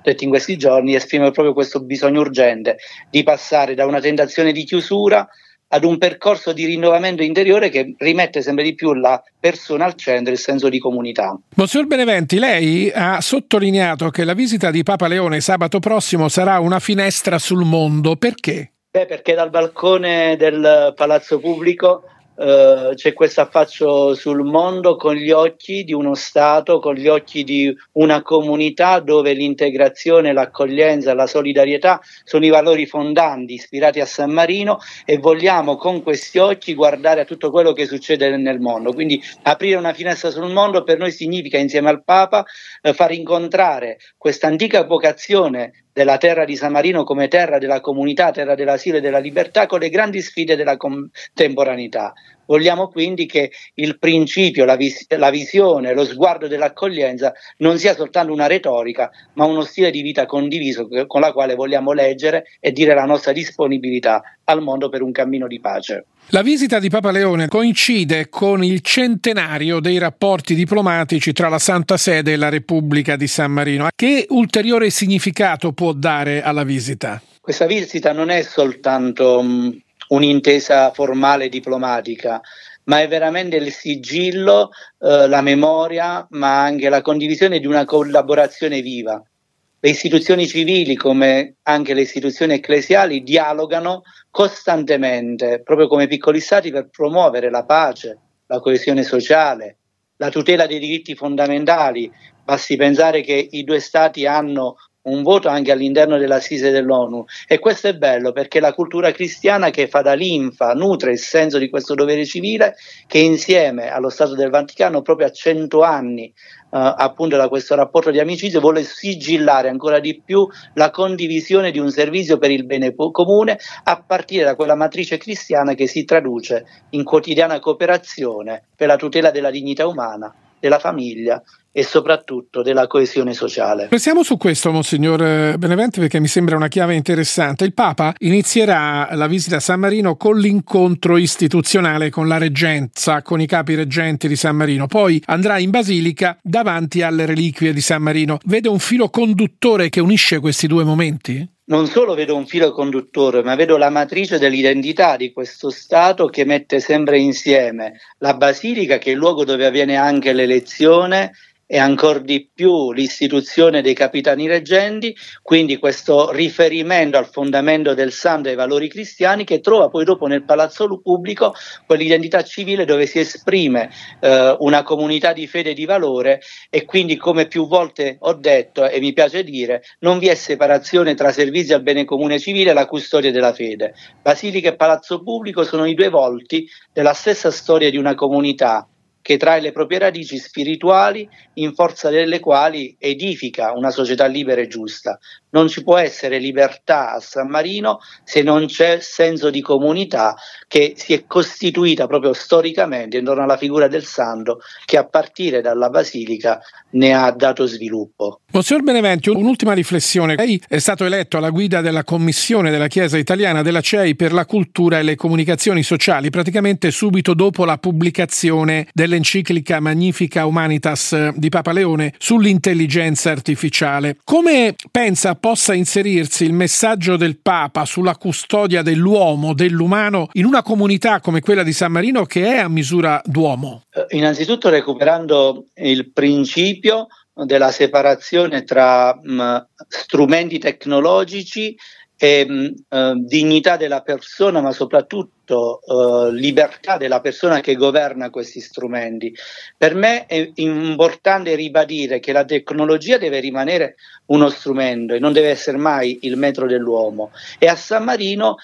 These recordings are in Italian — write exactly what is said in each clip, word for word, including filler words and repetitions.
detto in questi giorni, esprime proprio questo bisogno urgente di passare da una tentazione di chiusura ad un percorso di rinnovamento interiore che rimette sempre di più la persona al centro e il senso di comunità. Monsignor Beneventi, lei ha sottolineato che la visita di Papa Leone sabato prossimo sarà una finestra sul mondo. Perché? Beh, perché dal balcone del Palazzo Pubblico Uh, c'è questo affaccio sul mondo con gli occhi di uno Stato, con gli occhi di una comunità dove l'integrazione, l'accoglienza, la solidarietà sono i valori fondanti ispirati a San Marino, e vogliamo con questi occhi guardare a tutto quello che succede nel mondo. Quindi aprire una finestra sul mondo per noi significa, insieme al Papa, uh, far incontrare questa antica vocazione della terra di San Marino come terra della comunità, terra dell'asilo e della libertà, con le grandi sfide della contemporaneità. Vogliamo quindi che il principio, la, vis- la visione, lo sguardo dell'accoglienza non sia soltanto una retorica, ma uno stile di vita condiviso con la quale vogliamo leggere e dire la nostra disponibilità al mondo per un cammino di pace. La visita di Papa Leone coincide con il centenario dei rapporti diplomatici tra la Santa Sede e la Repubblica di San Marino. Che ulteriore significato può dare alla visita? Questa visita non è soltanto um, un'intesa formale diplomatica, ma è veramente il sigillo, eh, la memoria, ma anche la condivisione di una collaborazione viva. Le istituzioni civili, come anche le istituzioni ecclesiali, dialogano costantemente, proprio come piccoli stati, per promuovere la pace, la coesione sociale, la tutela dei diritti fondamentali. Basti pensare che i due stati hanno un voto anche all'interno dell'assise dell'ONU, e questo è bello perché la cultura cristiana che fa da linfa, nutre il senso di questo dovere civile, che insieme allo Stato del Vaticano, proprio a cento anni Uh, appunto da questo rapporto di amicizia, vuole sigillare ancora di più la condivisione di un servizio per il bene po- comune, a partire da quella matrice cristiana che si traduce in quotidiana cooperazione per la tutela della dignità umana, della famiglia e soprattutto della coesione sociale. Restiamo su questo, Monsignor Beneventi, perché mi sembra una chiave interessante. Il Papa inizierà la visita a San Marino con l'incontro istituzionale con la reggenza, con i capi reggenti di San Marino, poi andrà in Basilica davanti alle reliquie di San Marino. Vede un filo conduttore che unisce questi due momenti? Non solo vedo un filo conduttore, ma vedo la matrice dell'identità di questo Stato che mette sempre insieme la Basilica, che è il luogo dove avviene anche l'elezione, e ancor di più l'istituzione dei capitani reggenti, quindi questo riferimento al fondamento del santo e ai valori cristiani, che trova poi dopo nel Palazzo Pubblico quell'identità civile dove si esprime eh, una comunità di fede e di valore, e quindi, come più volte ho detto e mi piace dire, non vi è separazione tra servizio al bene comune civile e la custodia della fede. Basilica e Palazzo Pubblico sono i due volti della stessa storia di una comunità che trae le proprie radici spirituali, in forza delle quali edifica una società libera e giusta. Non ci può essere libertà a San Marino se non c'è senso di comunità che si è costituita proprio storicamente intorno alla figura del santo, che a partire dalla Basilica ne ha dato sviluppo. Monsignor Beneventi, un'ultima riflessione. Lei è stato eletto alla guida della Commissione della Chiesa Italiana della C E I per la cultura e le comunicazioni sociali, praticamente subito dopo la pubblicazione dell'enciclica Magnifica Humanitas di Papa Leone sull'intelligenza artificiale. Come pensa possa inserirsi il messaggio del Papa sulla custodia dell'uomo, dell'umano, in una comunità come quella di San Marino, che è a misura d'uomo? Innanzitutto recuperando il principio della separazione tra mh, strumenti tecnologici e mh, eh, dignità della persona, ma soprattutto eh, libertà della persona che governa questi strumenti. Per me è importante ribadire che la tecnologia deve rimanere uno strumento e non deve essere mai il metro dell'uomo, e a San Marino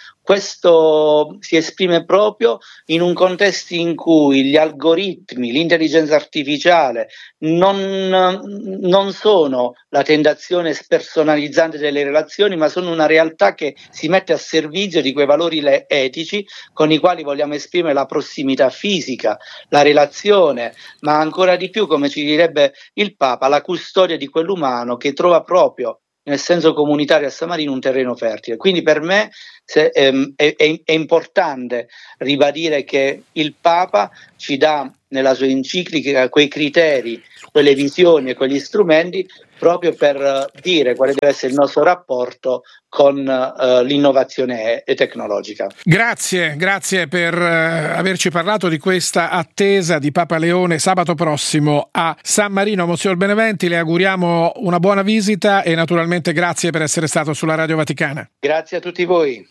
questo si esprime proprio in un contesto in cui gli algoritmi, l'intelligenza artificiale non, non sono la tentazione spersonalizzante delle relazioni, ma sono una realtà che si mette a servizio di quei valori le- etici con i quali vogliamo esprimere la prossimità fisica, la relazione, ma ancora di più, come ci direbbe il Papa, la custodia di quell'umano che trova proprio nel senso comunitario a San Marino un terreno fertile. Quindi per me se, ehm, è, è, è importante ribadire che il Papa ci dà nella sua enciclica quei criteri, quelle visioni e quegli strumenti proprio per dire quale deve essere il nostro rapporto con uh, l'innovazione tecnologica. Grazie, grazie per uh, averci parlato di questa attesa di Papa Leone sabato prossimo a San Marino. Monsignor Beneventi, le auguriamo una buona visita e naturalmente grazie per essere stato sulla Radio Vaticana. Grazie a tutti voi.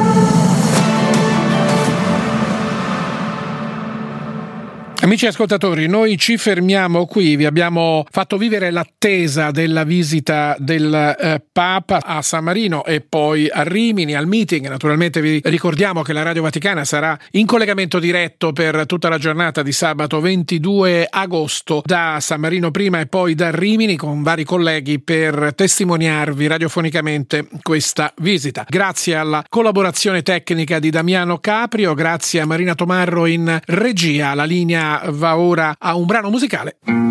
Amici ascoltatori, noi ci fermiamo qui, vi abbiamo fatto vivere l'attesa della visita del eh, Papa a San Marino e poi a Rimini, al meeting. Naturalmente vi ricordiamo che la Radio Vaticana sarà in collegamento diretto per tutta la giornata di sabato ventidue agosto da San Marino prima e poi da Rimini con vari colleghi per testimoniarvi radiofonicamente questa visita. Grazie alla collaborazione tecnica di Damiano Caprio, grazie a Marina Tomarro in regia. La linea va ora a un brano musicale.